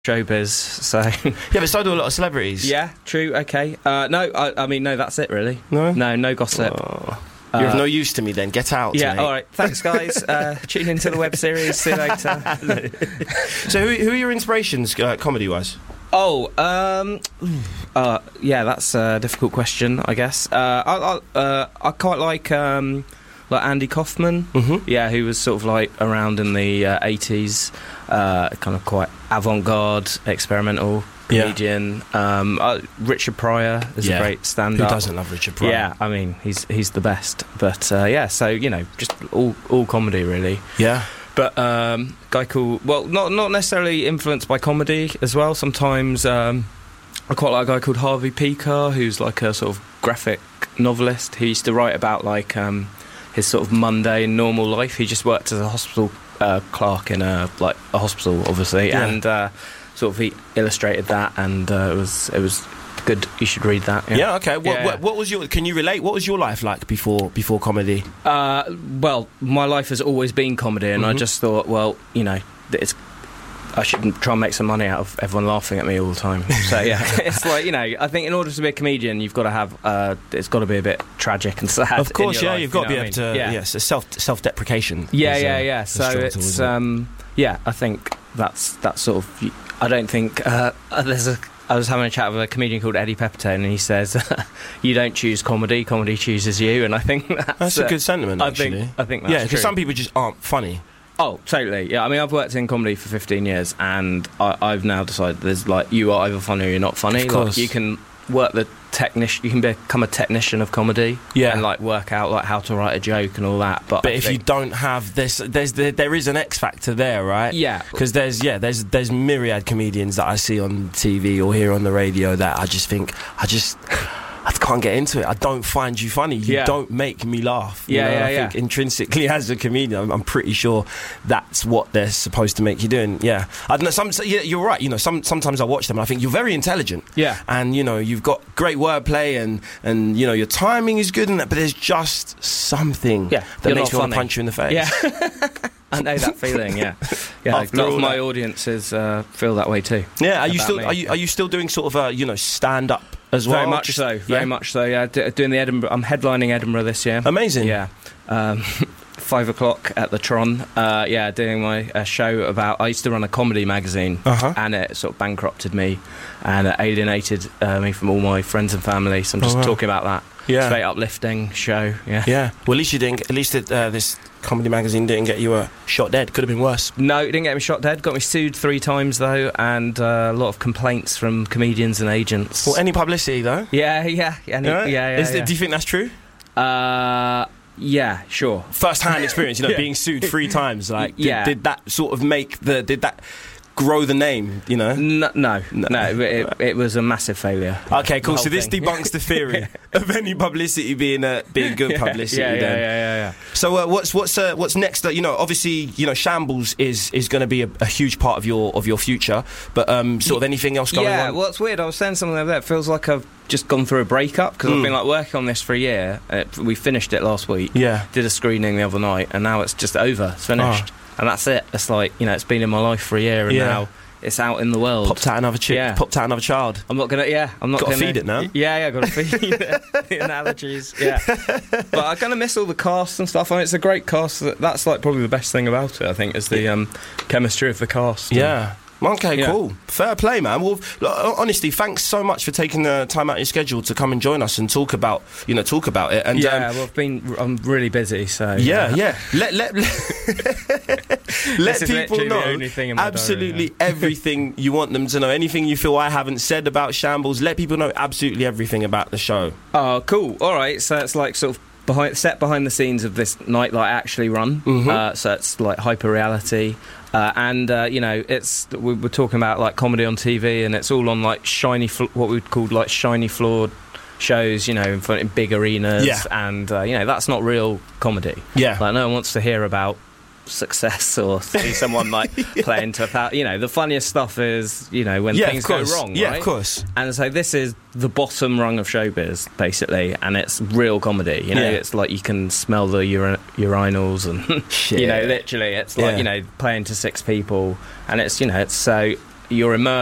showbiz, so... Yeah, but so do a lot of celebrities. Yeah, true, okay. No, I mean, no, that's it, really. No? No gossip. Oh. You're of no use to me then. Get out, Yeah, mate. all right. Thanks, guys. Tune into the web series. See you later. So who are your inspirations, comedy-wise? Oh, yeah, that's a difficult question, I guess. I quite like Andy Kaufman. Mm-hmm. Yeah, who was sort of like around in the 80s, kind of quite avant-garde, experimental comedian. Richard Pryor is a great stand-up. Who doesn't love Richard Pryor? Yeah, I mean, he's the best. But yeah, so, you know, just all comedy, really. Yeah. But guy called, well, not necessarily influenced by comedy as well. Sometimes I quite like a guy called Harvey Pekar, who's like a sort of graphic novelist. He used to write about like his sort of mundane, normal life. He just worked as a hospital clerk in a hospital, obviously, and sort of he illustrated that, and it was good. You should read that. Yeah, okay. What was your? Can you relate? What was your life like before comedy? Well, my life has always been comedy, and I just thought, well, you know, I should try and make some money out of everyone laughing at me all the time. So yeah, it's like, you know, I think in order to be a comedian, you've got to have it's got to be a bit tragic and sad. Of course, in your life, you've got to be able to. Yeah. Yes, self-deprecation. Yeah. So it's yeah, I think that's sort of. I don't think I was having a chat with a comedian called Eddie Pepitone, and he says, "You don't choose comedy; comedy chooses you." And I think that's a good sentiment. Actually, I think that's because some people just aren't funny. Oh, totally. Yeah, I mean, I've worked in comedy for 15 years, and I've now decided there's like, you are either funny or you're not funny. Of course. Like, you can work you can become a technician of comedy, and like work out like how to write a joke and all that. But if you don't have this, there is an X factor there, right? Yeah. Because there's myriad comedians that I see on TV or hear on the radio that I just think I can't get into it. I don't find you funny. You don't make me laugh. I think intrinsically, as a comedian, I'm pretty sure that's what they're supposed to make you doing. Yeah, I don't know. You're right. You know, sometimes I watch them and I think you're very intelligent. Yeah, and you know, you've got great wordplay and you know, your timing is good and that. But there's just something that makes me want to punch you in the face. Yeah. I know that feeling, yeah. A lot of my audiences feel that way too. Yeah, are you still doing sort of stand up as well? Very much so. Yeah, doing the Edinburgh. I'm headlining Edinburgh this year. Amazing. Yeah, 5 o'clock at the Tron. Doing my show about. I used to run a comedy magazine, and it sort of bankrupted me, and it alienated me from all my friends and family. So I'm just talking about that. Yeah, very uplifting show. Yeah. Well, at least you didn't. At least this comedy magazine didn't get you shot dead. Could have been worse. No, it didn't get me shot dead. Got me sued 3 times though, and a lot of complaints from comedians and agents. Well, any publicity though? Yeah. Do you think that's true? Yeah, sure. First-hand experience, you know, being sued 3 times. Like, did that sort of did that grow the name, you know? No. It was a massive failure. Okay, cool. So this debunks the theory of any publicity being good publicity. Yeah. So what's next? You know, obviously, you know, Shambles is going to be a huge part of your future. But sort of anything else going on? Yeah. Well, it's weird. I was saying something like that. It feels like I've just gone through a breakup because I've been like working on this for a year. We finished it last week. Yeah. Did a screening the other night, and now it's just over. It's finished. And that's it. It's like, you know, it's been in my life for a year, and now it's out in the world. Popped out another popped out another child. I'm not gonna feed it now. Yeah, got to feed it. The analogies. Yeah. But I'm gonna miss all the cast and stuff. I mean, it's a great cast. That's like probably the best thing about it, I think, is the chemistry of the cast. Yeah. Okay, cool. Fair play, man. Well, honestly, thanks so much for taking the time out of your schedule to come and join us and talk about it. And I'm really busy, so yeah. Let people know absolutely everything you want them to know. Anything you feel I haven't said about Shambles, let people know absolutely everything about the show. Oh, cool. All right. So it's like sort of set behind the scenes of this night that I actually run. So it's like hyper reality. You know, we're talking about like comedy on TV, and it's all on like what we'd call like shiny floored shows, you know, in big arenas, and you know, that's not real comedy. Yeah, like no one wants to hear about success or see someone like playing to, you know, the funniest stuff is, you know, when things go wrong, yeah, right? Of course. And so this is the bottom rung of showbiz, basically, and it's real comedy, you know. It's like you can smell the urinals and you know, literally it's like, you know, playing to 6 people, and it's, you know, it's so you're immersed